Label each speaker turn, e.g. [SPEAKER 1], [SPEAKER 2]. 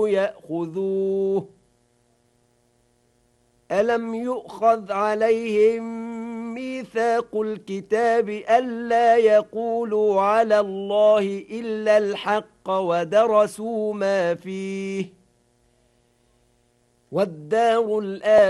[SPEAKER 1] يأخذوه ألم يؤخذ عليهم ميثاق الكتاب ألا يقولوا على الله إلا الحق ودرسوا ما فيه والدار الآخرة